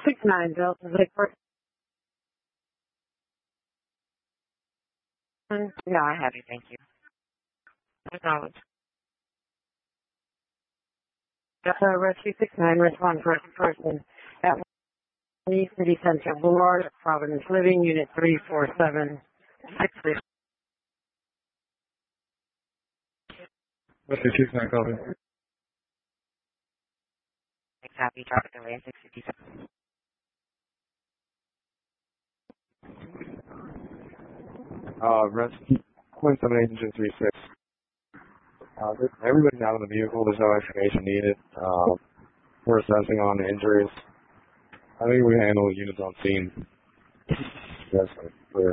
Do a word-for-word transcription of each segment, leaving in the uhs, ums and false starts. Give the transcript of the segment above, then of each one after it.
six nine, Delta Victor. No, I have you. Thank you. Acknowledge. Delta Rescue six nine, respond for a person at Lee City Center Boulevard, Providence Living, Unit three four seven six three. Rescue six nine, copy. Copy, traffic delay six fifty-seven. Uh, rescue point seven engine three six. Uh, everybody's out of the vehicle. There's no explanation needed. Uh, we're assessing on the injuries. I think we handle the units on scene. Yes, clear.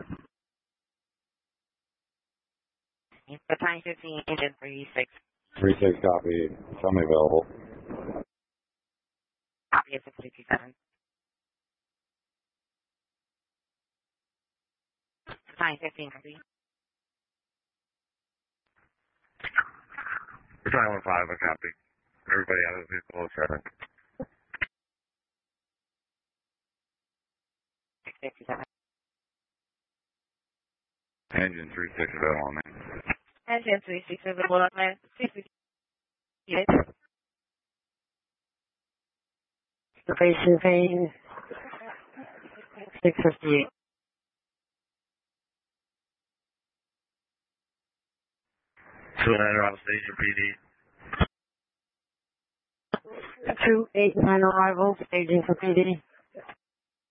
The time fifteen, engine three six. three six copy. Somebody available. Copy at six fifty-seven. Time fifteen, complete. We're trying one five, a copy. Everybody out of the vehicle is ready. six fifty-seven. Engine three six available, man. Engine three six available on man. six fifty-eight. Station Payne, six fifty-eight. two nine around Station P D. two eight nine arrival, staging for P D.